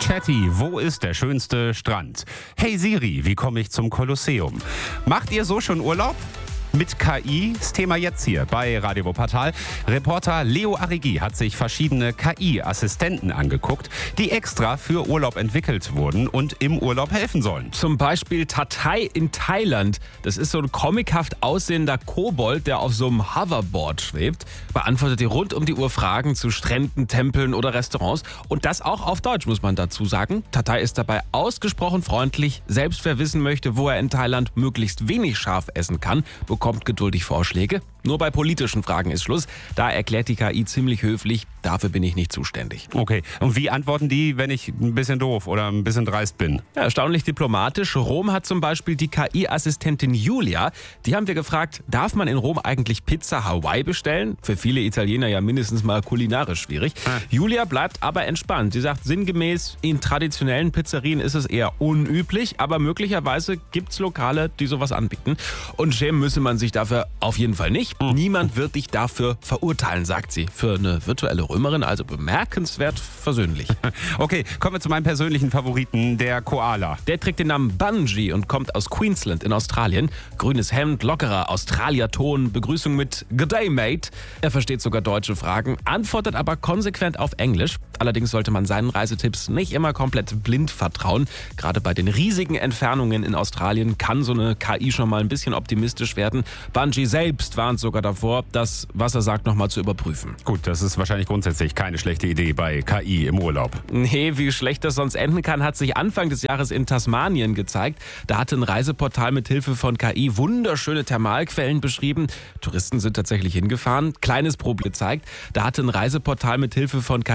Chatty, wo ist der schönste Strand? Hey Siri, wie komme ich zum Kolosseum? Macht ihr so schon Urlaub? Mit KI, das Thema jetzt hier bei Radio Wuppertal. Reporter Leo Arrighi hat sich verschiedene KI-Assistenten angeguckt, die extra für Urlaub entwickelt wurden und im Urlaub helfen sollen. Zum Beispiel Tatay in Thailand. Das ist so ein comichaft aussehender Kobold, der auf so einem Hoverboard schwebt. Beantwortet dir rund um die Uhr Fragen zu Stränden, Tempeln oder Restaurants. Und das auch auf Deutsch, muss man dazu sagen. Tatay ist dabei ausgesprochen freundlich. Selbst wer wissen möchte, wo er in Thailand möglichst wenig scharf essen kann, bekommt geduldig Vorschläge. Nur bei politischen Fragen ist Schluss. Da erklärt die KI ziemlich höflich, dafür bin ich nicht zuständig. Okay, und wie antworten die, wenn ich ein bisschen doof oder ein bisschen dreist bin? Ja, erstaunlich diplomatisch. Rom hat zum Beispiel die KI-Assistentin Julia. Die haben wir gefragt, darf man in Rom eigentlich Pizza Hawaii bestellen? Für viele Italiener ja mindestens mal kulinarisch schwierig. Julia bleibt aber entspannt. Sie sagt sinngemäß, in traditionellen Pizzerien ist es eher unüblich, aber möglicherweise gibt es Lokale, die sowas anbieten. Und schämen müsse man sich dafür auf jeden Fall nicht. Niemand wird dich dafür verurteilen, sagt sie. Für eine virtuelle Römerin also bemerkenswert versöhnlich. Okay, kommen wir zu meinem persönlichen Favoriten, der Koala. Der trägt den Namen Bungie und kommt aus Queensland in Australien. Grünes Hemd, lockerer Australierton, Begrüßung mit G'day, mate. Er versteht sogar deutsche Fragen, antwortet aber konsequent auf Englisch. Allerdings sollte man seinen Reisetipps nicht immer komplett blind vertrauen. Gerade bei den riesigen Entfernungen in Australien kann so eine KI schon mal ein bisschen optimistisch werden. Bungie selbst warnt sogar davor, das, was er sagt, nochmal zu überprüfen. Gut, das ist wahrscheinlich grundsätzlich keine schlechte Idee bei KI im Urlaub. Nee, wie schlecht das sonst enden kann, hat sich Anfang des Jahres in Tasmanien gezeigt. Da hatte ein Reiseportal mit Hilfe von KI wunderschöne Thermalquellen beschrieben. Touristen sind tatsächlich hingefahren. Kleines Problem gezeigt. Da hatte ein Reiseportal mit Hilfe von KI